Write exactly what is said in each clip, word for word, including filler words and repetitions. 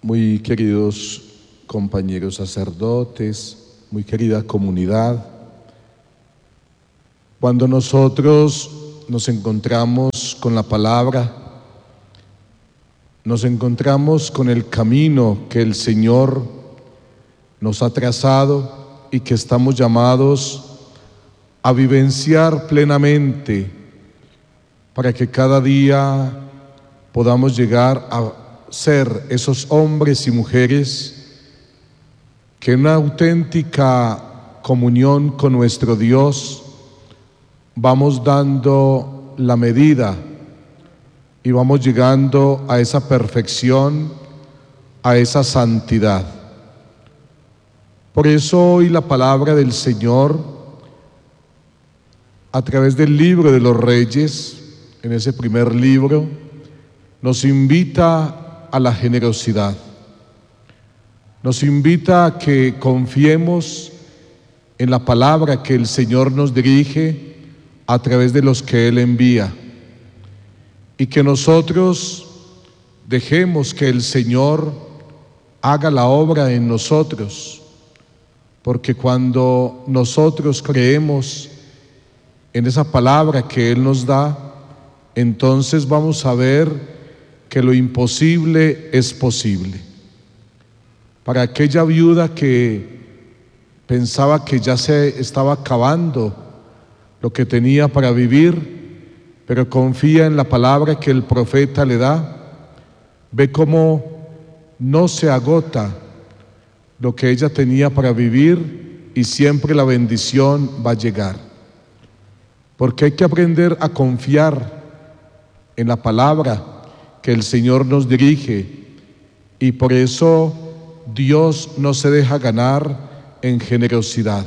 muy queridos compañeros sacerdotes, muy querida comunidad. Cuando nosotros nos encontramos con la palabra, nos encontramos con el camino que el Señor nos ha trazado y que estamos llamados a vivenciar plenamente para que cada día podamos llegar a ser esos hombres y mujeres que en una auténtica comunión con nuestro Dios vamos dando la medida y vamos llegando a esa perfección, a esa santidad. Por eso hoy la palabra del Señor, a través del libro de los Reyes, en ese primer libro, nos invita a la generosidad. Nos invita a que confiemos en la palabra que el Señor nos dirige a través de los que Él envía, y que nosotros dejemos que el Señor haga la obra en nosotros, porque cuando nosotros creemos en esa palabra que Él nos da, entonces vamos a ver que lo imposible es posible. Para aquella viuda que pensaba que ya se estaba acabando lo que tenía para vivir, pero confía en la palabra que el profeta le da, ve cómo no se agota lo que ella tenía para vivir y siempre la bendición va a llegar. Porque hay que aprender a confiar en la palabra que el Señor nos dirige, y por eso Dios no se deja ganar en generosidad.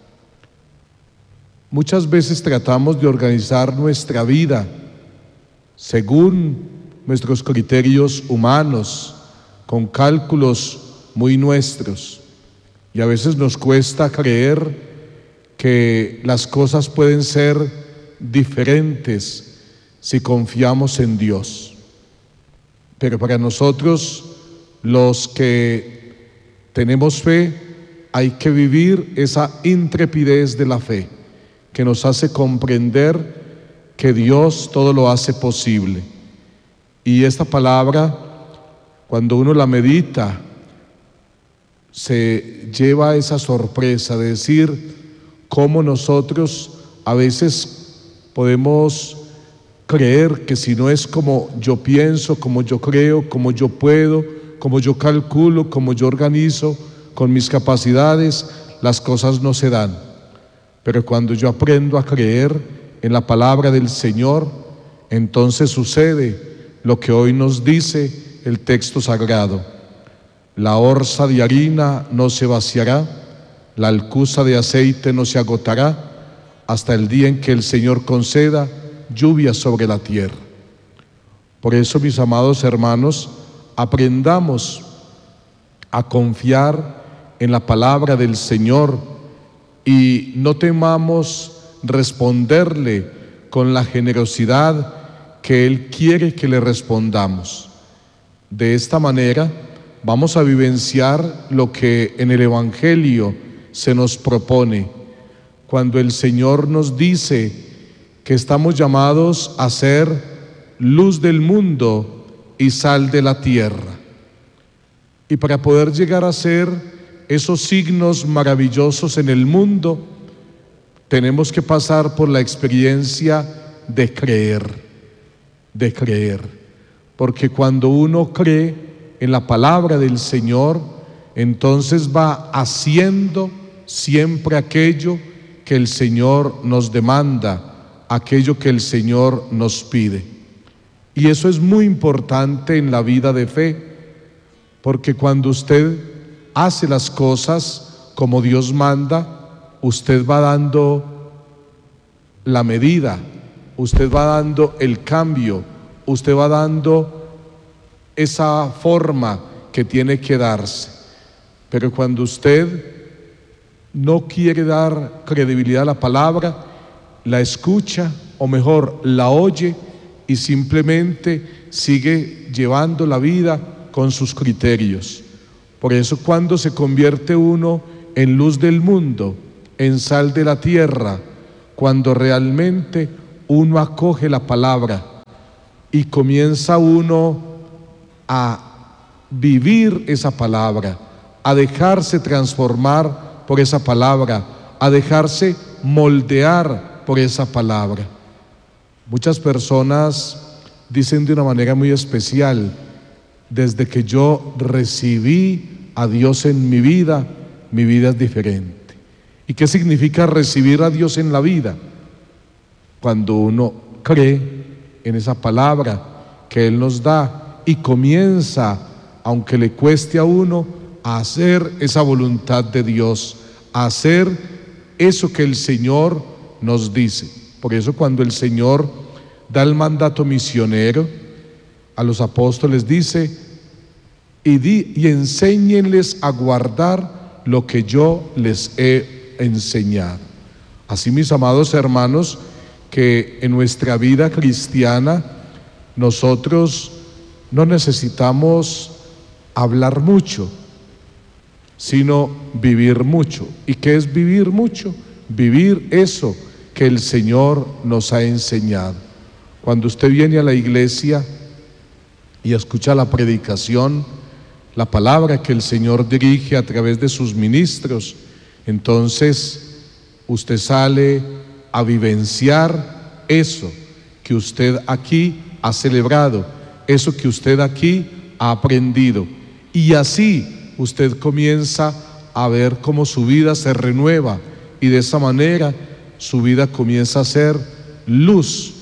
Muchas veces tratamos de organizar nuestra vida según nuestros criterios humanos, con cálculos muy nuestros, y a veces nos cuesta creer que las cosas pueden ser diferentes si confiamos en Dios. Pero para nosotros, los que tenemos fe, hay que vivir esa intrepidez de la fe, que nos hace comprender que Dios todo lo hace posible. Y esta palabra, cuando uno la medita, se lleva esa sorpresa de decir cómo nosotros a veces podemos creer que si no es como yo pienso, como yo creo, como yo puedo, como yo calculo, como yo organizo con mis capacidades, las cosas no se dan. Pero cuando yo aprendo a creer en la palabra del Señor, entonces sucede lo que hoy nos dice el texto sagrado: la orza de harina no se vaciará, la alcuza de aceite no se agotará, hasta el día en que el Señor conceda lluvia sobre la tierra. Por eso, mis amados hermanos, aprendamos a confiar en la palabra del Señor y no temamos responderle con la generosidad que Él quiere que le respondamos. De esta manera vamos a vivenciar lo que en el Evangelio se nos propone, cuando el Señor nos dice que estamos llamados a ser luz del mundo y sal de la tierra. Y para poder llegar a ser esos signos maravillosos en el mundo, tenemos que pasar por la experiencia de creer, de creer. Porque cuando uno cree en la palabra del Señor, entonces va haciendo siempre aquello que el Señor nos demanda, aquello que el Señor nos pide. Y eso es muy importante en la vida de fe, porque cuando usted hace las cosas como Dios manda, usted va dando la medida, usted va dando el cambio, usted va dando esa forma que tiene que darse. Pero cuando usted no quiere dar credibilidad a la palabra, la escucha, o mejor, la oye y simplemente sigue llevando la vida con sus criterios. Por eso cuando se convierte uno en luz del mundo, en sal de la tierra, cuando realmente uno acoge la palabra y comienza uno a vivir esa palabra, a dejarse transformar por esa palabra, a dejarse moldear por esa palabra. Muchas personas dicen de una manera muy especial: desde que yo recibí a Dios en mi vida, mi vida es diferente. ¿Y qué significa recibir a Dios en la vida? Cuando uno cree en esa palabra que Él nos da y comienza, aunque le cueste a uno, a hacer esa voluntad de Dios, a hacer eso que el Señor nos dice. Por eso cuando el Señor da el mandato misionero a los apóstoles, dice: y, di, y enséñenles a guardar lo que yo les he enseñado. Así, mis amados hermanos, que en nuestra vida cristiana nosotros no necesitamos hablar mucho, sino vivir mucho. ¿Y qué es vivir mucho? Vivir eso que el Señor nos ha enseñado. Cuando usted viene a la iglesia y escucha la predicación, la palabra que el Señor dirige a través de sus ministros, entonces usted sale a vivenciar eso que usted aquí ha celebrado, eso que usted aquí ha aprendido, y así usted comienza a ver cómo su vida se renueva, y de esa manera su vida comienza a ser luz,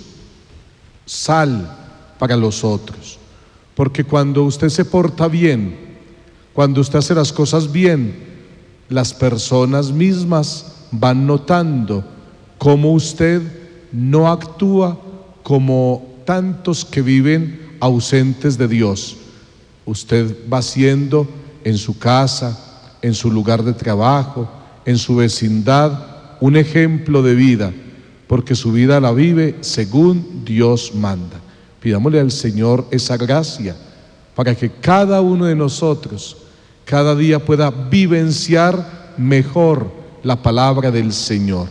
sal para los otros. Porque cuando usted se porta bien, cuando usted hace las cosas bien, las personas mismas van notando cómo usted no actúa como tantos que viven ausentes de Dios. Usted va siendo en su casa, en su lugar de trabajo, en su vecindad, un ejemplo de vida, porque su vida la vive según Dios manda. Pidámosle al Señor esa gracia para que cada uno de nosotros cada día pueda vivenciar mejor la palabra del Señor.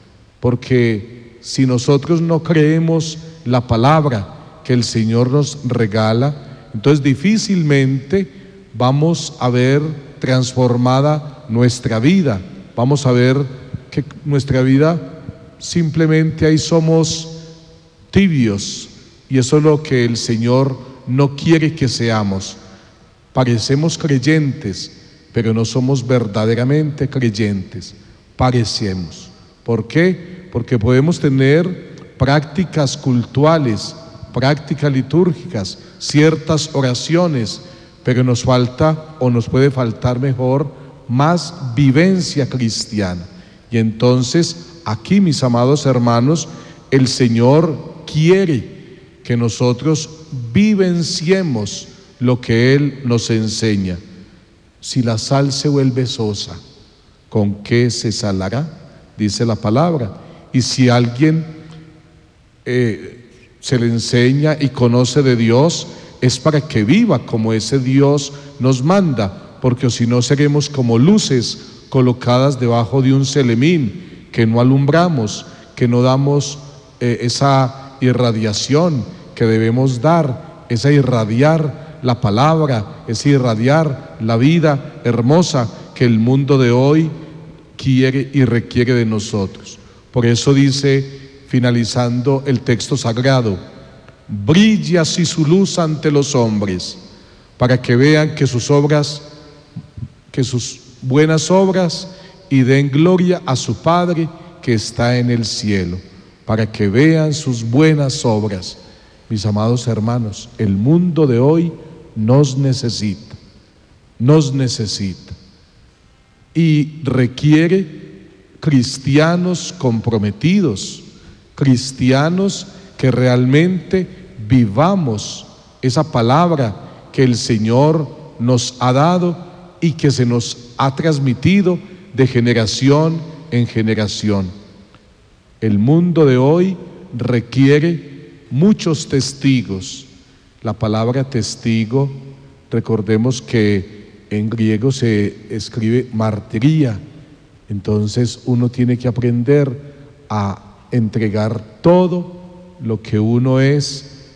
Porque si nosotros no creemos la palabra que el Señor nos regala, entonces difícilmente vamos a ver transformada nuestra vida. Vamos a ver que nuestra vida simplemente ahí somos tibios, y eso es lo que el Señor no quiere que seamos. Parecemos creyentes, pero no somos verdaderamente creyentes. Parecemos. ¿Por qué? Porque podemos tener prácticas cultuales, prácticas litúrgicas, ciertas oraciones, pero nos falta, o nos puede faltar mejor, más vivencia cristiana. Y entonces aquí, mis amados hermanos, el Señor quiere que nosotros vivenciemos lo que Él nos enseña. Si la sal se vuelve sosa, ¿con qué se salará? Dice la palabra. Y si alguien eh, se le enseña y conoce de Dios, es para que viva como ese Dios nos manda, porque si no seremos como luces colocadas debajo de un celemín, que no alumbramos, que no damos eh, esa irradiación que debemos dar, esa irradiar la palabra, esa irradiar la vida hermosa que el mundo de hoy quiere y requiere de nosotros. Por eso dice, finalizando el texto sagrado: brilla así su luz ante los hombres, para que vean que sus obras, que sus buenas obras, y den gloria a su Padre que está en el cielo. Para que vean sus buenas obras. Mis amados hermanos, el mundo de hoy nos necesita, nos necesita, y requiere cristianos comprometidos, cristianos que realmente vivamos esa palabra que el Señor nos ha dado y que se nos ha transmitido de generación en generación. El mundo de hoy requiere muchos testigos. La palabra testigo Recordemos que en griego se escribe martiría, entonces uno tiene que aprender a entregar todo lo que uno es